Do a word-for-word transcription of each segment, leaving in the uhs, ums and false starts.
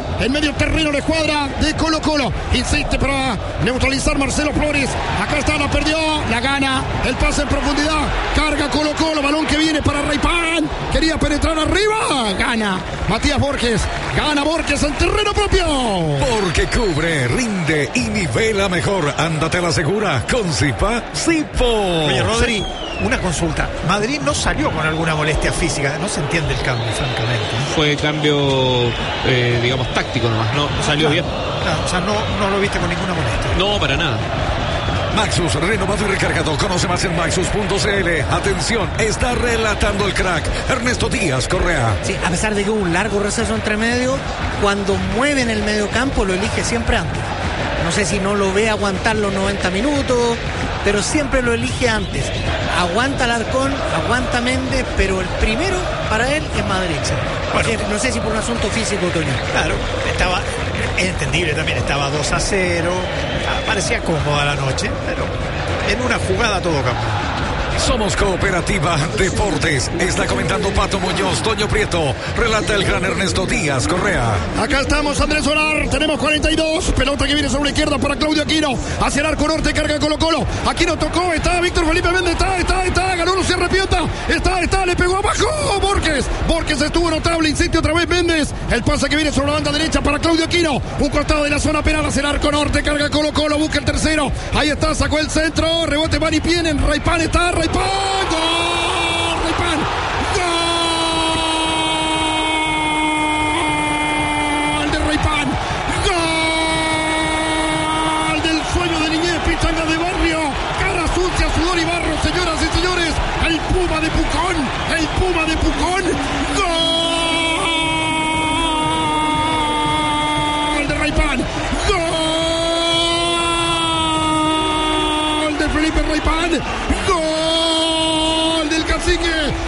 pelota en medio terreno de escuadra de Colo Colo. Insiste para neutralizar Marcelo Flores. Acá está, la perdió, la gana. El pase en profundidad. Carga Colo Colo, balón que viene para Raypan. Quería penetrar arriba. Gana Matías Borges. Gana Borges en terreno propio. Porque cubre, rinde y nivela mejor. Ándate a la segura con Zipa Sipo. Oye, Rodri, una consulta. Madrid no salió con alguna molestia física. No se entiende el cambio, francamente. Fue cambio, eh, digamos, táctico nomás. No salió claro, bien. Claro, o sea, no, no lo viste con ninguna molestia. No, para nada. Maxus, renovado y recargado. Conoce más en maxus punto c l. Atención, está relatando el crack Ernesto Díaz Correa. Sí, a pesar de que hubo un largo receso entre medio, cuando mueve en el mediocampo lo elige siempre antes. No sé si no lo ve aguantar los noventa minutos, pero siempre lo elige antes. Aguanta Alarcón, aguanta Méndez, pero el primero para él es más derecha. Bueno, no sé si por un asunto físico, Toño. Claro, estaba, es entendible también, estaba dos a cero, parecía cómoda la noche, pero en una jugada todo cambió. Somos Cooperativa Deportes. Está comentando Pato Muñoz, Toño Prieto. Relata el gran Ernesto Díaz Correa. Acá estamos, Andrés Solar. Tenemos cuarenta y dos. Pelota que viene sobre la izquierda para Claudio Aquino. Hacia el arco norte, carga Colo Colo. Aquino tocó, está Víctor Felipe Méndez. Está, está, está. Ganó, no se arrepienta. Está, está, le pegó abajo. Borges. Borges estuvo notable. Insiste otra vez Méndez. El pase que viene sobre la banda derecha para Claudio Aquino. Un costado de la zona penal hacia el arco norte. Carga Colo Colo. Busca el tercero. Ahí está, sacó el centro. Rebote Mari Pienen. Raypan está. Raypan. ¡Gol! ¡Raypan! ¡Gol de Raypan! ¡Gol del sueño de niñez! Pichanga de barrio. Cara sucia, sudor y barro, señoras y señores. El Puma de Pucón. El Puma de Pucón. ¡Gol de Raypan! ¡Gol de Felipe Raypan! ¡Gol! Cacique,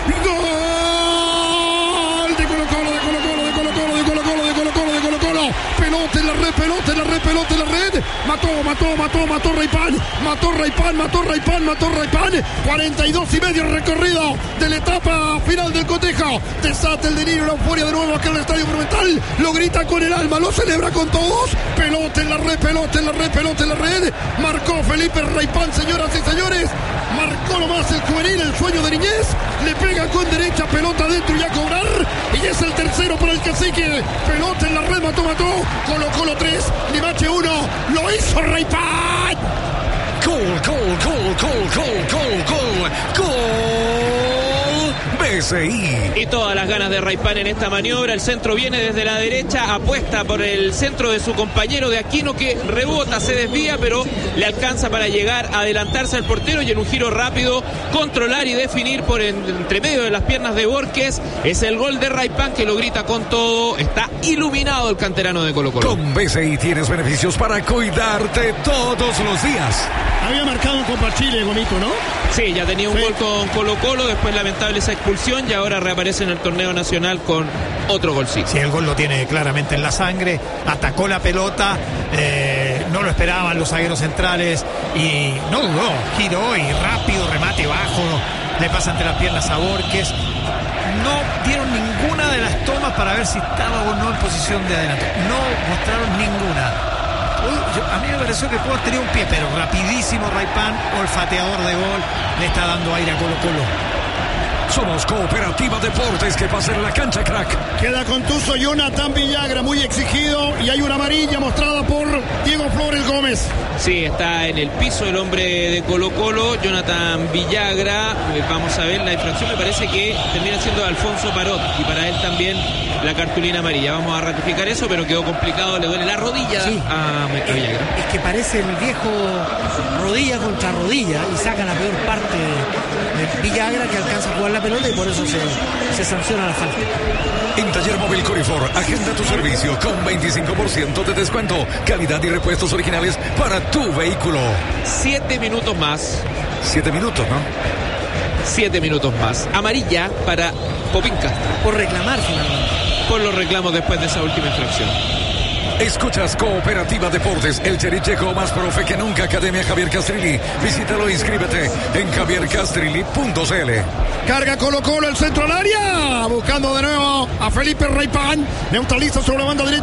gol de Colo Colo, de Colo Colo, de Colo Colo, de Colo Colo, de Colo Colo, de Colo Colo, pelota en la red, pelota en la red, pelota en la red, mató, mató, mató, mató Raypan, mató Raypan, mató Raypan, mató Raypan, cuarenta y dos y medio recorrido de la etapa final del cotejo, desata el delirio, la euforia de nuevo acá en el Estadio Monumental, lo grita con el alma, lo celebra con todos, pelota en la red, pelota en la red, pelota en la red, marcó Felipe Raypan, señoras y señores, marcó nomás el juvenil, el sueño de niñez, le pega con derecha, pelota adentro y a cobrar, y es el tercero para el Cacique, pelota en la red, mató, mató, Colo Colo tres, Limache uno, lo hizo Raypan. Gol, gol, gol, gol, gol, gol, gol, gol. B C I. Y todas las ganas de Raypan en esta maniobra. El centro viene desde la derecha, apuesta por el centro de su compañero de Aquino, que rebota, se desvía, pero le alcanza para llegar a adelantarse al portero y en un giro rápido controlar y definir por en, entre medio de las piernas de Borges. Es el gol de Raypan, que lo grita con todo. Está iluminado el canterano de Colo Colo. Con B C I tienes beneficios para cuidarte todos los días. Había marcado en Copa Chile, bonito, ¿no? Sí, ya tenía un sí. gol con Colo Colo, después lamentable esa expulsión y ahora reaparece en el torneo nacional con otro golcito. Sí, el gol lo tiene claramente en la sangre, atacó la pelota, eh, no lo esperaban los zagueros centrales y no dudó, giró y rápido, remate bajo, le pasa entre las piernas a Borges. No dieron ninguna de las tomas para ver si estaba o no en posición de adelanto, no mostraron ninguna. Yo, a mí me pareció que pudo tener un pie, pero rapidísimo Raypan, olfateador de gol, le está dando aire a Colo Colo. Somos Cooperativa Deportes, que pasa en la cancha, crack. Queda contuso Jonathan Villagra, muy exigido, y hay una amarilla mostrada por Diego Flores Gómez. Sí, está en el piso el hombre de Colo Colo, Jonathan Villagra. Vamos a ver, la infracción me parece que termina siendo de Alfonso Parot, y para él también la cartulina amarilla. Vamos a ratificar eso, pero quedó complicado, le duele la rodilla sí. a Villagra. Es que parece el viejo rodilla contra rodilla, y saca la peor parte de Villagra, que alcanza a jugar la pelota y por eso se, se sanciona la falta. En Taller Móvil Corifor, agenda tu servicio con veinticinco por ciento de descuento, calidad y repuestos originales para tu vehículo. Siete minutos más. Siete minutos, ¿no? Siete minutos más. Amarilla para Popín Castro. Por reclamar finalmente. Por los reclamos después de esa última infracción. Escuchas Cooperativa Deportes, el chericheco más profe que nunca, Academia Javier Castrilli. Visítalo e inscríbete en javier castrilli punto c l. Carga Colo Colo el centro al área, buscando de nuevo a Felipe Raypan, neutraliza sobre la banda derecha.